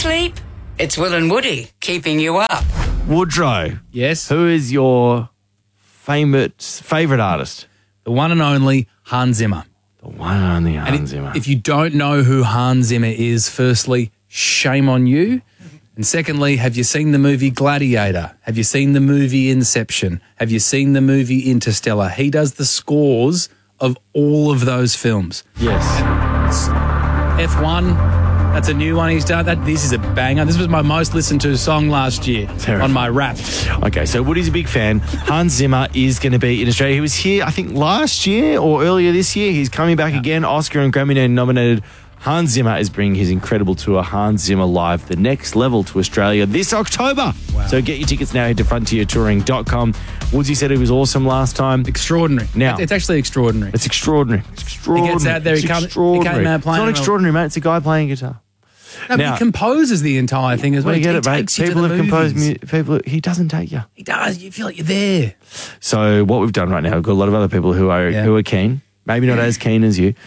sleep? It's Will and Woody keeping you up. Woodrow, Yes. who is your favourite artist? The one and only Hans Zimmer. The one and only And Hans Zimmer. if you don't know who Hans Zimmer is, firstly, shame on you. And secondly, have you seen the movie Gladiator? Have you seen the movie Inception? Have you seen the movie Interstellar? He does the scores of all of those films. Yes. F1, that's a new one he's done. This is a banger. This was my most listened to song last year Terrifying. on my rap. Okay, so Woody's a big fan. Hans Zimmer is going to be in Australia. He was here, I think, last year or earlier this year. He's coming back again. Oscar and Grammy nominated. Hans Zimmer is bringing his incredible tour, Hans Zimmer Live, The Next Level, to Australia this October. Wow. So get your tickets now. Head to frontiertouring.com. Woodsy said it was awesome last time. Extraordinary. Now- It's actually extraordinary. It's extraordinary. It's extraordinary. He gets out there, he It's came extraordinary. out playing It's not a- extraordinary, mate. It's a guy playing guitar. No, but Now- he composes the entire thing as well. Well, you get it, mate. takes you to People the have composed movies. music. People, he doesn't take you. He does. You feel like you're there. So what we've done right now, we've got a lot of other people who are keen, maybe not as keen as you.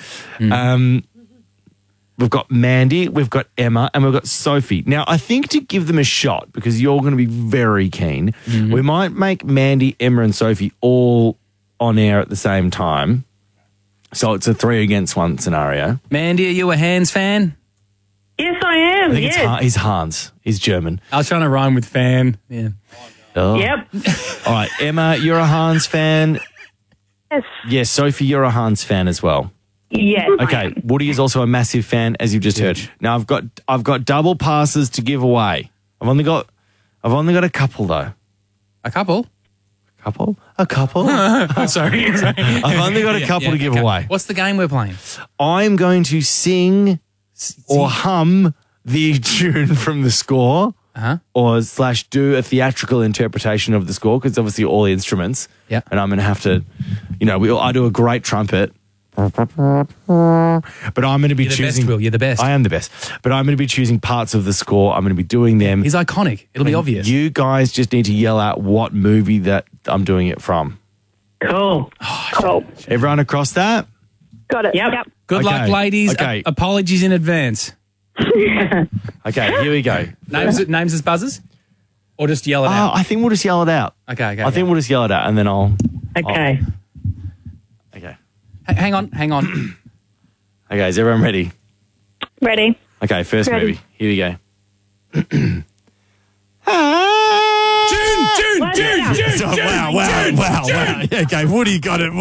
We've got Mandy, we've got Emma, and we've got Sophie. Now, I think to give them a shot, because you're going to be very keen, we might make Mandy, Emma, and Sophie all on air at the same time. So it's a 3 against 1 scenario. Mandy, are you a Hans fan? Yes, I am. I think Yes. he's Hans. He's German. I was trying to rhyme with fan. Yeah. Oh. Yep. All right, Emma, you're a Hans fan. Yes. Yes, Sophie, you're a Hans fan as well. Yes. Okay, Woody is also a massive fan, as you've just heard. Now I've got double passes to give away. I've only got a couple though. A couple? A couple. Sorry. I've only got a couple to give away. What's the game we're playing? I'm going to sing or hum the tune from the score, or / do a theatrical interpretation of the score, because obviously all the instruments. Yeah. And I'm going to have to, I do a great trumpet. But I'm going to be You're the choosing. best, Will. You're the best. I am the best. But I'm going to be choosing parts of the score. I'm going to be doing them. He's iconic. It'll be obvious. You guys just need to yell out what movie that I'm doing it from. Cool. Cool. Everyone across that? Got it. Yep. Good luck, Okay. ladies. Okay. Apologies in advance. Okay, here we go. Names as buzzers? Or just yell it out? I think we'll just yell it out. Okay. I think we'll just yell it out and then I'll... Okay. Okay. Hang on. Okay, is everyone ready? Ready. Okay, first Ready. movie. Here we go. June! Wow. Okay, Woody got it.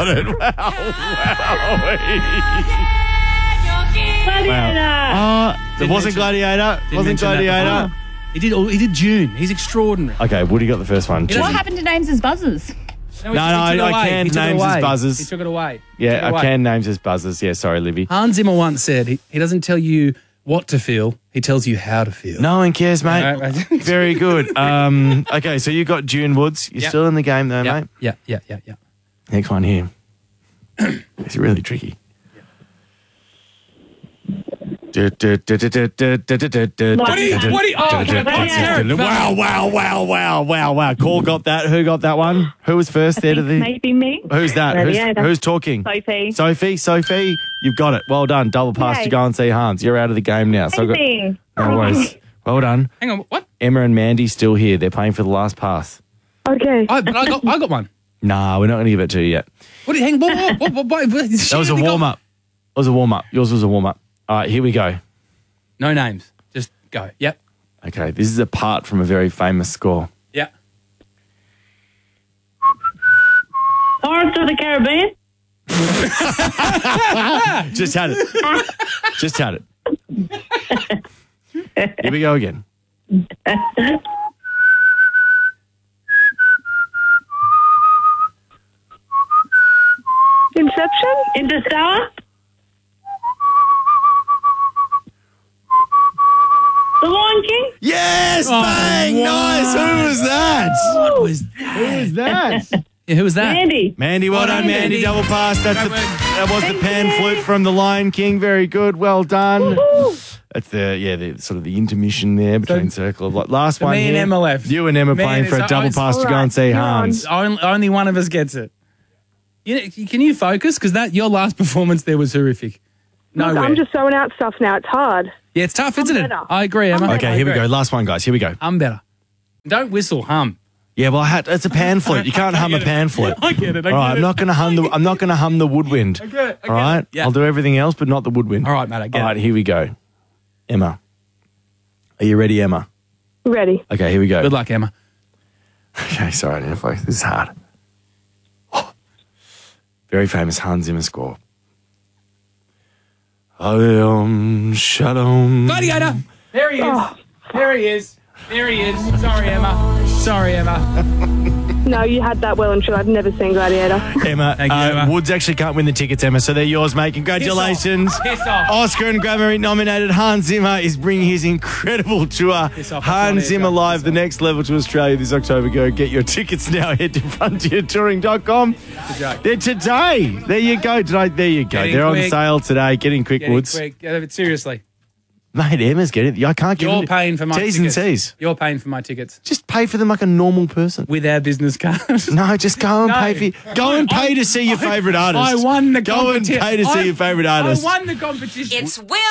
Wow. It wasn't Gladiator. Didn't mention that before. He did June. He's extraordinary. Okay, Woody got the first one. What happened to names as buzzers? I canned names as buzzers. He took it away. Yeah, I canned names as buzzers. Yeah, sorry, Livy. Hans Zimmer once said he doesn't tell you what to feel, he tells you how to feel. No one cares, mate. Right. Very good. Okay, so you got June Woods. You're still in the game though, mate. Yeah. Next one here. It's really tricky. What do you? Wow. Call got that. Who got that one? Who was first there to the... Maybe me. Who's that? Who's talking? Sophie, you've got it. Well done. Double pass to go and see Hans. You're out of the game now. So Amazing. no worries. Well done. Hang on, what? Emma and Mandy still here. They're paying for the last pass. Okay. I got one. Nah, we're not going to give it to you yet. What? Hang on. What? That was a warm-up. Yours was a warm-up. All right, here we go. No names. Just go. Yep. Okay, this is a part from a very famous score. Yep. Pirates of the Caribbean. Just had it. Here we go again. Inception? Interstellar. The Lion King. Yes, bang, nice. Who was that? What was that? Who was that? Yeah, who was that? Mandy. Well done, Mandy. Double pass. That was the pan flute from the Lion King. Very good. Well done. That's the sort of the intermission there between Circle of Life. Last one me here. and Emma left. You and Emma Man, playing for a it's- double it's pass to all go and see right. Hans. Only one of us gets it. Can you focus? Because your last performance there was horrific. Look, Nowhere. I'm just throwing out stuff now. It's hard. Yeah, it's tough, isn't it? better. I agree, Emma. Okay, here we go. Last one, guys. Here we go. I'm better. Don't whistle, hum. Yeah, well, it's a pan flute. You can't hum a pan flute. I get it. All right, I'm not going to hum the. I'm not going to hum the woodwind. I get it. All right, Yeah. I'll do everything else, but not the woodwind. All right, mate, I get All right, it. here we go. Emma, are you ready, Emma? Ready. Okay, here we go. Good luck, Emma. Okay, sorry, I didn't focus. This is hard. Very famous Hans Zimmer score. Shalom. Gladiator. There he is. There he is. There he is. Sorry, Emma. Sorry, Emma. No, you had that well and true. I've never seen Gladiator. Emma, Thank you, Emma. Woods actually can't win the tickets, Emma, so they're yours, mate. Congratulations. Piss off. Oscar and Grammy nominated Hans Zimmer is bringing his incredible tour. Piss off. Hans That's Zimmer all I Live, the next level to Australia this October. Go get your tickets now. Head to frontiertouring.com. joke. They're today. There you go. There you go. Getting They're on quick. sale today. Getting quick, Get it Woods. quick. Get it seriously. Mate, Emma's getting it. I can't give You're them paying for my T's tickets. and C's. You're paying for my tickets Just pay for them like a normal person. with our business card. No, just go and No. pay for. Go and pay to see your favourite artist. I won the Go and competition. pay to see your favourite artist. I won the competition. It's Will